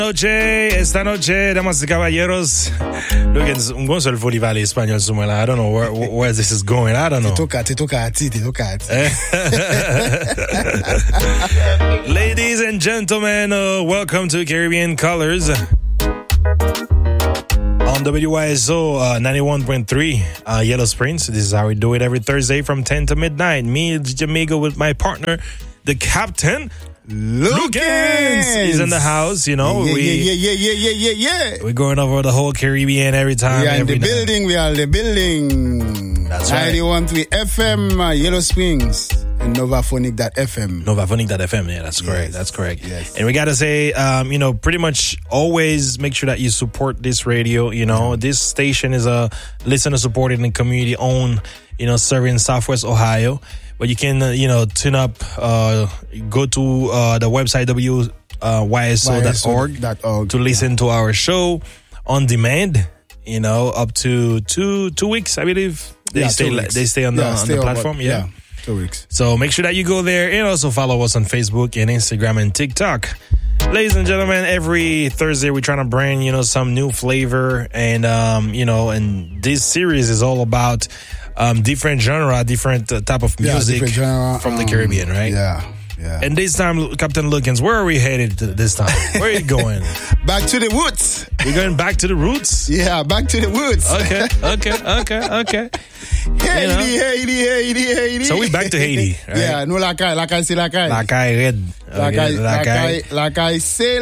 Esta noche, damas y caballeros. Look, I'm going to the Valley Español somewhere. I don't know where this is going. I don't know. Te toca a ti. Ladies and gentlemen, welcome to Caribbean Colors on WYSO 91.3 Yellow Springs. This is how we do it every Thursday from 10 to midnight. Me, Jamaica, with my partner, the Captain Lukens is in the house, you know. Yeah. We're going over the whole Caribbean every time. We are in the building. That's right. 91.3 FM, Yellow Springs, and Novaphonic.fm. Novaphonic.fm, yeah, that's correct. Yes. That's correct. Yes. And we got to say, pretty much always make sure that you support this radio. You know, this station is a listener-supported and community-owned, serving Southwest Ohio. But you can, tune up, go to the website wyso.org to listen to our show on demand, up to two weeks, I believe. They stay on the platform. 2 weeks. So make sure that you go there and also follow us on Facebook and Instagram and TikTok. Ladies and gentlemen, every Thursday we're trying to bring, some new flavor and, and this series is all about different genre, different type of music from the Caribbean, right? Yeah. And this time, Captain Lukens, where are we headed this time? Where are you going? Back to the woods. You're going back to the roots? Yeah, back to the woods. Okay. Haiti. So we back to Haiti, right? Yeah, no, like I say, Lakai red. Like I say.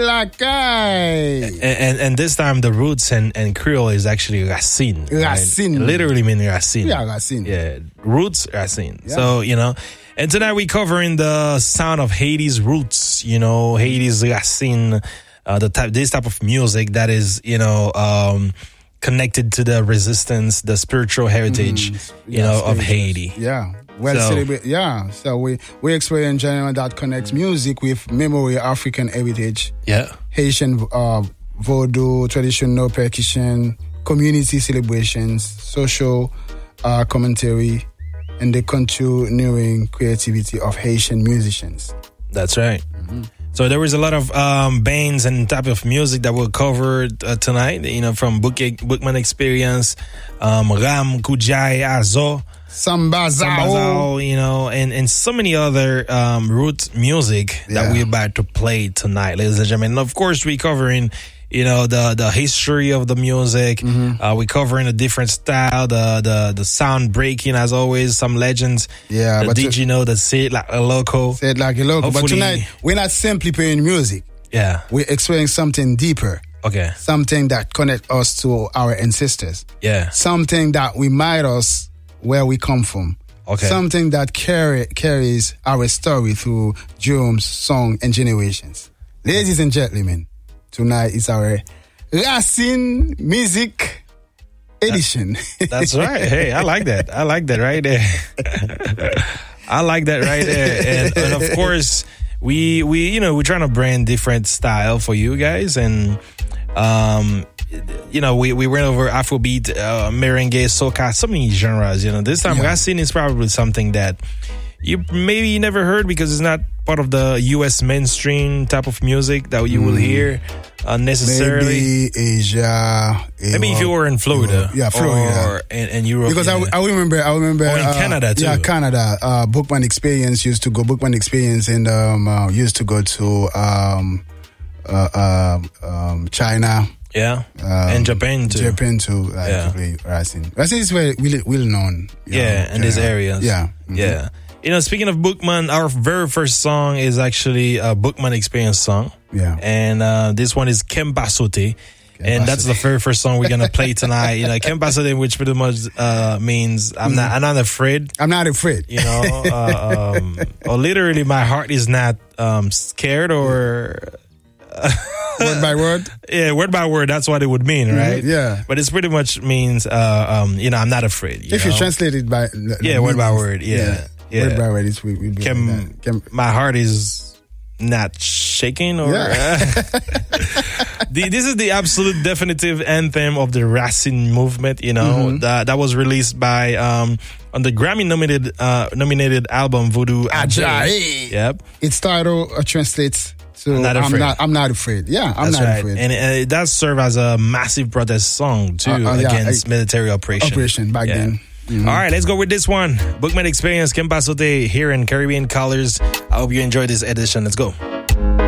And this time the roots and Creole is actually Racine. Racine. Right? It literally means Racine. Yeah, Racine. Yeah, roots, Racine. Yeah. So, and tonight we covering the sound of Haiti's roots, Haiti's Racine, this type of music that is, connected to the resistance, the spiritual heritage, of Haiti. Yeah. Celebrate. Yeah. So we explore in general that connects music with memory, African heritage. Yeah. Haitian voodoo, traditional percussion, community celebrations, social commentary, and the continuing creativity of Haitian musicians. That's right. Mm-hmm. So there was a lot of bands and type of music that we'll cover tonight, from Bookman Experience, Ram, Kujai, Azo, Sambazao, and so many other root music that we're about to play tonight, ladies and gentlemen. And of course, we're covering the history of the music. Mm-hmm. We're covering a different style, the sound breaking, as always, some legends. Yeah, but did you know that Say It Like a Loco? Say It Like a Loco. But tonight, we're not simply playing music. Yeah. We're experiencing something deeper. Okay. Something that connects us to our ancestors. Yeah. Something that reminds us where we come from. Okay. Something that carries our story through drums, song, and generations. Ladies and gentlemen, tonight is our Racine Music Edition. That's right. Hey, I like that. I like that right there. And of course, we're trying to brand different style for you guys, and we went over Afrobeat, merengue, soca, so many genres. This time Racine is probably something that you maybe never heard because it's not part of the U.S. mainstream type of music that you will hear necessarily. Maybe Asia. Maybe if you were in Florida. Florida. Or in Europe. Because I remember. Or in Canada too. Yeah, Canada. Bookman Experience used to go. Bookman Experience and used to go to China. Yeah. And Japan too. To play Racine. Racine is very well known. In these areas. Yeah. Mm-hmm. Yeah. Speaking of Bookman, our very first song is actually a Bookman Experience song. Yeah. And this one is Kembasote. And that's the very first song we're going to play tonight. Kembasote, which pretty much means I'm not afraid. I'm not afraid. Or literally my heart is not scared or... Word by word? Yeah, word by word. That's what it would mean, right? Yeah. But it's pretty much means, I'm not afraid. If you translate it by... word by word. Yeah. Word by word, it will be my heart is not shaking or... This is the absolute definitive anthem of the Racine movement, that was released by... on the Grammy nominated album Voodoo Ajayi. Yep. Its title translates So I'm not afraid. Yeah, I'm not afraid. And it does serve as a massive protest song too against military operation back then. Mm-hmm. All right, let's go with this one. Bookman Experience, Ken Pasote here in Caribbean Colors. I hope you enjoyed this edition. Let's go.